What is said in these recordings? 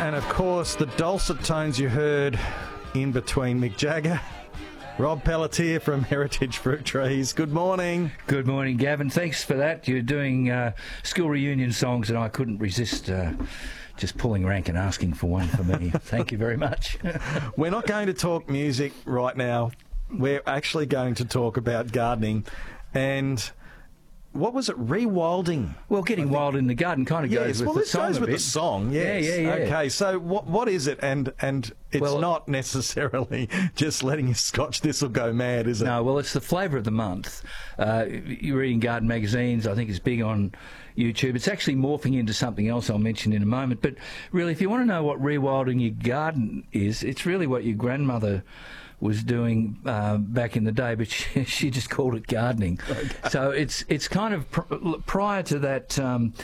And of course, the dulcet tones you heard in between Mick Jagger, Rob Pelletier from Heritage Fruit Trees. Good morning. Good morning, Gavin. Thanks for that. You're doing school reunion songs, and I couldn't resist just pulling rank and asking for one for me. Thank you very much. We're not going to talk music right now. We're actually going to talk about gardening. And what was it? Rewilding. Well, getting wild in the garden kind of goes with the song. Goes with the song. Yes. Yeah. Okay, so what is it? And it's not necessarily just letting your Scotch thistle go mad, is it? No, well, it's the flavour of the month. You're reading garden magazines. I think it's big on YouTube. It's actually morphing into something else I'll mention in a moment. But really, if you want to know what rewilding your garden is, it's really what your grandmother was doing back in the day, but she just called it gardening. Okay. So it's kind of prior to that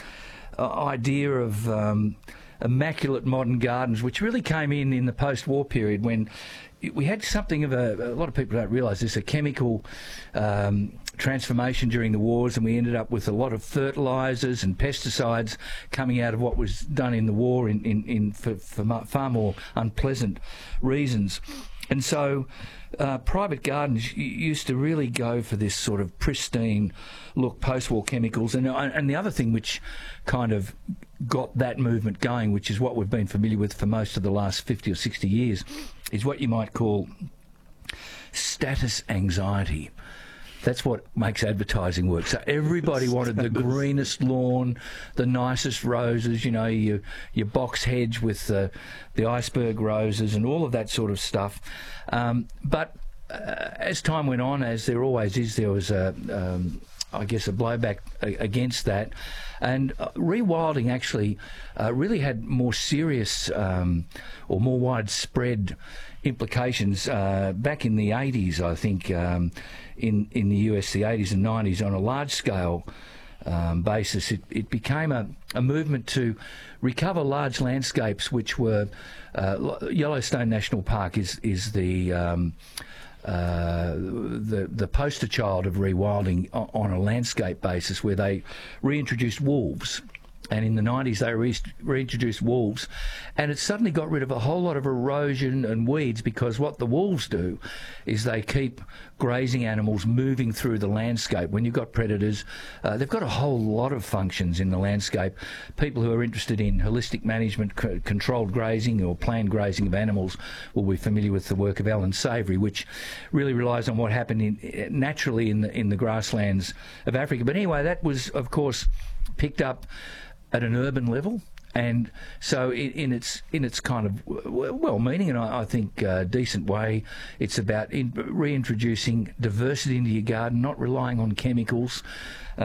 idea of immaculate modern gardens, which really came in the post-war period when we had something of a lot of people don't realise this, a chemical transformation during the wars, and we ended up with a lot of fertilisers and pesticides coming out of what was done in the war for far more unpleasant reasons. And so private gardens used to really go for this sort of pristine look, post-war chemicals. And the other thing which kind of got that movement going, which is what we've been familiar with for most of the last 50 or 60 years, is what you might call status anxiety. That's what makes advertising work. So everybody wanted the greenest lawn, the nicest roses, you know, your box hedge with the iceberg roses and all of that sort of stuff. But as time went on, as there always is, there was I guess a blowback against that. And rewilding actually really had more serious or more widespread implications back in the 80s, I think, in the US, the 80s and 90s, on a large-scale basis. It became a movement to recover large landscapes, which were Yellowstone National Park is the poster child of rewilding on a landscape basis, where they reintroduced wolves. And in the 90s, they reintroduced wolves, and it suddenly got rid of a whole lot of erosion and weeds, because what the wolves do is they keep grazing animals moving through the landscape. When you've got predators, they've got a whole lot of functions in the landscape. People who are interested in holistic management, controlled grazing or planned grazing of animals will be familiar with the work of Alan Savory, which really relies on what happened naturally in the grasslands of Africa. But anyway, that was, of course, picked up at an urban level, and so in its kind of well-meaning and I think decent way, it's about reintroducing diversity into your garden, not relying on chemicals.